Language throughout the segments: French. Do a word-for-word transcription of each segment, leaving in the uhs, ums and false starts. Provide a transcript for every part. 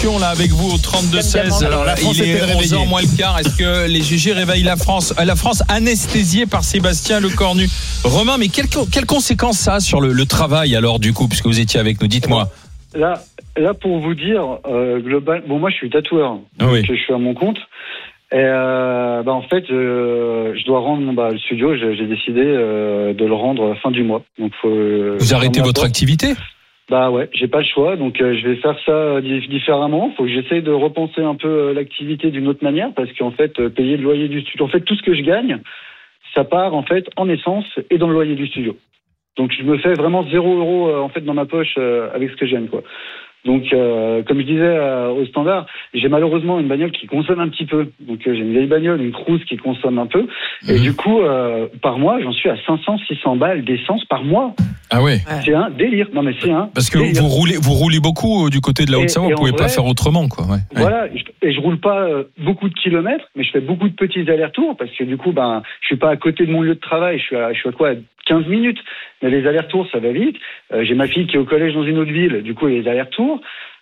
discussion là avec vous au trente-deux seize. Alors là, il est onze heures moins le quart. Est-ce que les G G réveillent la France, la France anesthésiée par Sébastien Lecornu? Romain, mais quelles quelle conséquences ça a sur le, le travail alors du coup, puisque vous étiez avec nous? Dites-moi. Là, là pour vous dire, euh, global. Bon, moi je suis tatoueur, ah oui. donc je suis à mon compte. Et euh, bah en fait, euh, je dois rendre bah, le studio. J'ai, j'ai décidé euh, de le rendre fin du mois. Donc faut. Vous arrêtez votre porte. activité? Bah ouais, j'ai pas le choix. Donc euh, je vais faire ça différemment. Faut que j'essaye de repenser un peu euh, l'activité d'une autre manière, parce qu'en fait, euh, payer le loyer du studio, en fait, tout ce que je gagne, ça part en fait en essence et dans le loyer du studio. Donc je me fais vraiment zéro euro euh, en fait dans ma poche euh, avec ce que je gagne, quoi. Donc, euh, comme je disais euh, au standard, j'ai malheureusement une bagnole qui consomme un petit peu. Donc, euh, j'ai une vieille bagnole, une Cruze qui consomme un peu. Mmh. Et du coup, euh, par mois, j'en suis à cinq cents, six cents balles d'essence par mois. Ah ouais. C'est un délire. Non, mais c'est un Parce que délire. vous roulez, vous roulez beaucoup du côté de la Haute-Savoie. Vous pouvez pas faire autrement, quoi. Ouais. Voilà. Et je roule pas euh, beaucoup de kilomètres, mais je fais beaucoup de petits allers-retours parce que du coup, ben, je suis pas à côté de mon lieu de travail. Je suis à, je suis à quoi? quinze minutes. Mais les allers-retours, ça va vite. Euh, j'ai ma fille qui est au collège dans une autre ville. Du coup, les allers-retours.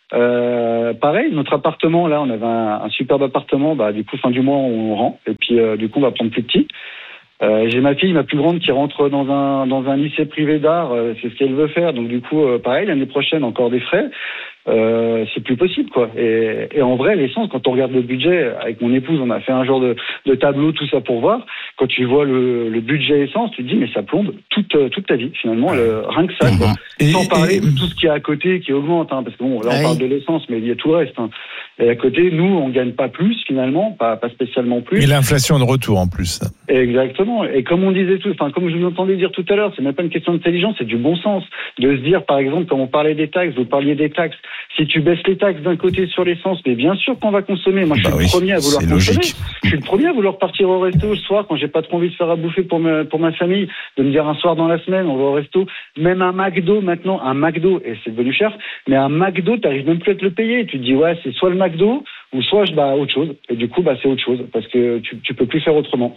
Euh, pareil, notre appartement, là, on avait un, un superbe appartement. Bah, du coup, fin du mois, on rend. Et puis, euh, du coup, on va prendre plus petit. Euh, j'ai ma fille, ma plus grande, qui rentre dans un dans un lycée privé d'art. Euh, c'est ce qu'elle veut faire. Donc, du coup, euh, pareil, l'année prochaine, encore des frais. Euh, c'est plus possible, quoi. Et, et en vrai, l'essence, quand on regarde le budget, avec mon épouse, on a fait un genre de, de tableau, tout ça pour voir. Quand tu vois le, le budget essence, tu te dis, mais ça plombe toute, toute ta vie, finalement, le, rien que ça, quoi. Et, sans parler et... de tout ce qu'il y a à côté qui augmente, hein, parce que bon, là, on oui. parle de l'essence, mais il y a tout le reste, hein. Et à côté, nous, on gagne pas plus, finalement, pas, pas spécialement plus. Et l'inflation de retour, en plus. Exactement. Et comme on disait tout, enfin, comme je vous entendais dire tout à l'heure, c'est même pas une question d'intelligence, c'est du bon sens. De se dire, par exemple, quand on parlait des taxes, vous parliez des taxes, si tu baisses les taxes d'un côté sur l'essence, mais bien sûr qu'on va consommer. Moi, je suis bah le oui, premier à vouloir consommer. Logique. Je suis le premier à vouloir partir au resto le soir quand j'ai pas trop envie de faire à bouffer pour ma, pour ma famille, de me dire un soir dans la semaine, on va au resto. Même un McDo maintenant, un McDo, et c'est devenu cher, mais un McDo, t'arrives même plus à te le payer. Tu te dis, ouais, c'est soit le McDo, ou soit, bah, autre chose. Et du coup, bah, c'est autre chose, parce que tu, tu peux plus faire autrement.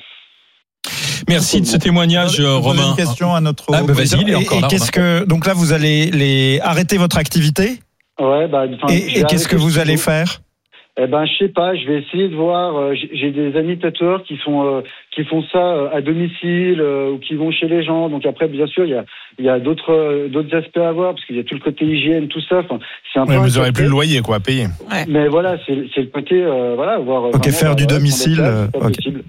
Merci de ce témoignage, euh, Romain. Une question à notre. Ah, bah, vas-y, il est encore et, là. Et qu'est-ce que, donc là, vous allez les arrêter votre activité? Ouais, bah, et, et qu'est-ce que vous allez faire? Eh ben, je sais pas. Je vais essayer de voir. Euh, j'ai, j'ai des amis tatoueurs qui font euh, qui font ça euh, à domicile euh, ou qui vont chez les gens. Donc après, bien sûr, il y a il y a d'autres euh, d'autres aspects à voir parce qu'il y a tout le côté hygiène, tout ça. Enfin, c'est un ouais, peu. Vous n'aurez plus le loyer, quoi, à payer. Ouais. Mais voilà, c'est c'est le côté euh, voilà voir. Ok, faire bah, du voilà, domicile. Euh, c'est pas okay. possible.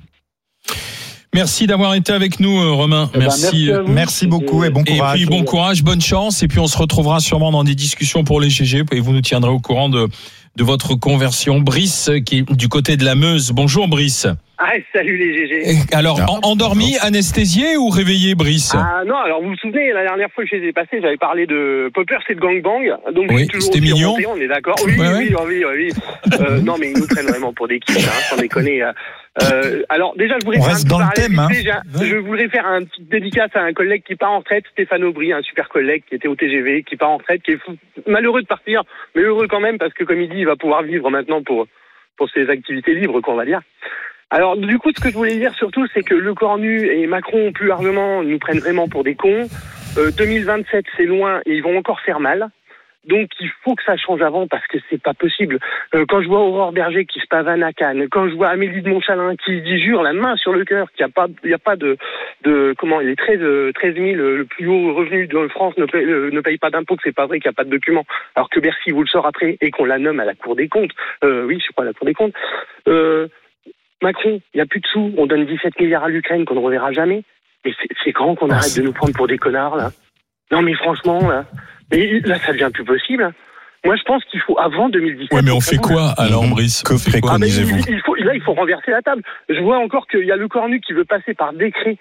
Merci d'avoir été avec nous, Romain. Eh ben, merci, merci, merci beaucoup et bon courage. Et puis bon courage, bonne chance. Et puis on se retrouvera sûrement dans des discussions pour les G G et vous nous tiendrez au courant de de votre conversion. Brice, qui est du côté de la Meuse. Bonjour, Brice. Ah, salut les G G. Alors, en, endormi, anesthésié ou réveillé, Brice? Ah non, alors vous vous souvenez, la dernière fois que je les ai passés, j'avais parlé de Poppers et de Gangbang. Donc oui, j'ai toujours c'était mignon. Remonté, on est d'accord. Oui, ouais, oui, oui, oui, oui. euh, non, mais ils nous prennent vraiment pour des kids, hein, sans déconner. Euh, alors déjà, je voudrais on faire reste un dans le thème. Hein. Je voudrais faire un petit dédicace à un collègue qui part en retraite, Stéphane Aubry, un super collègue qui était au T G V, qui part en retraite, qui est fou, malheureux de partir, mais heureux quand même parce que comme il dit, il va pouvoir vivre maintenant pour pour ses activités libres, qu'on va dire. Alors, du coup, ce que je voulais dire surtout, c'est que Lecornu et Macron, plus largement, nous prennent vraiment pour des cons. Euh, deux mille vingt-sept, c'est loin et ils vont encore faire mal. Donc, il faut que ça change avant parce que c'est pas possible. Euh, quand je vois Aurore Berger qui se pavane à Cannes, quand je vois Amélie de Montchalin qui dit, jure la main sur le cœur qu'il n'y a pas, il y a pas de, de, comment, il est treize mille, le plus haut revenu de France ne paye, ne paye pas d'impôts, que c'est pas vrai, qu'il n'y a pas de document. Alors que Bercy vous le sort après et qu'on la nomme à la Cour des comptes. Euh, oui, je crois à la Cour des comptes. Euh, Macron, il n'y a plus de sous, on donne dix-sept milliards à l'Ukraine qu'on ne reverra jamais. Mais c'est, c'est grand qu'on arrête oh, de nous prendre pour des connards, là. Non, mais franchement, là, mais là, ça devient plus possible. Moi, je pense qu'il faut, avant deux mille dix-sept... Oui, mais on fait quoi, alors, Brice? Que préconisez-vous? Ah, il, il faut, là, il faut renverser la table. Je vois encore qu'il y a Lecornu qui veut passer par décret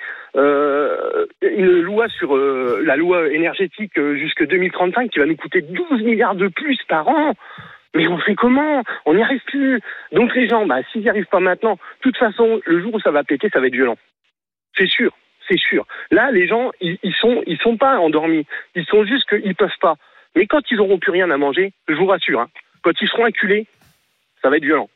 euh, une loi sur euh, la loi énergétique euh, jusque deux mille trente-cinq qui va nous coûter douze milliards de plus par an. Mais on fait comment? On n'y arrive plus. Donc les gens, bah, s'ils n'y arrivent pas maintenant, de toute façon, le jour où ça va péter, ça va être violent. C'est sûr, c'est sûr. Là, les gens, ils, ils sont, ils sont pas endormis. Ils sont juste qu'ils peuvent pas. Mais quand ils auront plus rien à manger, je vous rassure, hein, quand ils seront acculés, ça va être violent.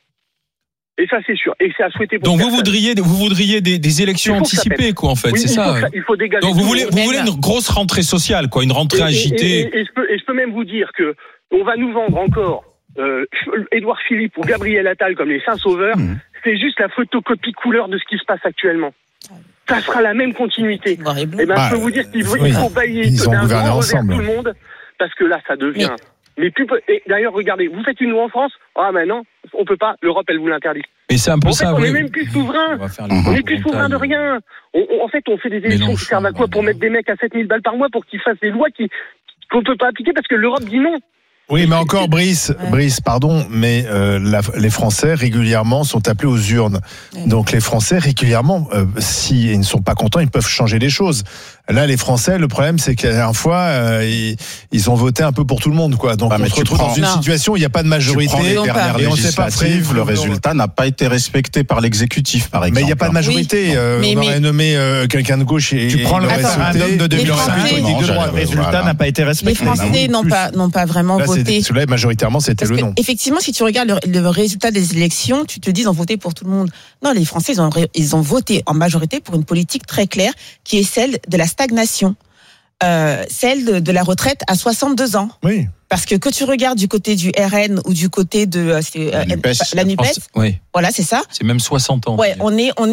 Et ça, c'est sûr. Et c'est à souhaiter pour Donc personne. vous voudriez, vous voudriez des, des élections anticipées, quoi, en fait, oui, c'est il ça. Faut ça. Il faut dégager. Donc vous voulez, vous voulez une grosse rentrée sociale, quoi, une rentrée et, agitée. Et, et, et, et, je peux, et je peux même vous dire que on va nous vendre encore euh, Édouard Philippe ou Gabriel Attal comme les saints sauveurs, mmh. c'est juste la photocopie couleur de ce qui se passe actuellement. Ça sera la même continuité. Et ben, bah, je peux vous dire qu'il faut, oui. faut balayer d'un grand revers tout le monde, parce que là, ça devient... Mais, mais plus... Et d'ailleurs, regardez, vous faites une loi en France, ah ben non, on peut pas, l'Europe, elle vous l'interdit. Et c'est un peu en ça, fait, oui. On n'est même plus souverain. On n'est plus souverain de rien. On, on, en fait, on fait des élections qui servent à quoi? Pour mettre des mecs à sept mille balles par mois pour qu'ils fassent des lois qui, qu'on ne peut pas appliquer parce que l'Europe dit non. Oui, mais encore, Brice, ouais. Brice, pardon, mais euh, la, les Français régulièrement sont appelés aux urnes. Ouais. Donc les Français régulièrement, euh, s'ils ne sont pas contents, ils peuvent changer les choses. Là, les Français, le problème, c'est que la dernière fois, euh, ils, ils ont voté un peu pour tout le monde, quoi. Donc ah, on se retrouve prends, dans une non. situation où il n'y a pas de majorité. Les dernières et on sait pas le résultat n'a pas été respecté par l'exécutif, par exemple. Mais il n'y a pas de majorité. Oui. Euh, mais, on mais... aurait nommé euh, quelqu'un de gauche et tu prends le référendum de deux mille cinq. Le résultat n'a pas été respecté. Les Français n'ont pas n'ont pas vraiment voté. Celui-là, majoritairement, c'était le non. Effectivement, si tu regardes le, le résultat des élections, tu te dis ils ont voté pour tout le monde. Non, les Français, ils ont, ils ont voté en majorité pour une politique très claire qui est celle de la stagnation, euh, celle de, de la retraite à soixante-deux ans. Oui. Parce que que tu regardes du côté du R N ou du côté de euh, la NUPES, la NUPES, oui. Voilà, c'est ça. C'est même soixante ans. Ouais, on est on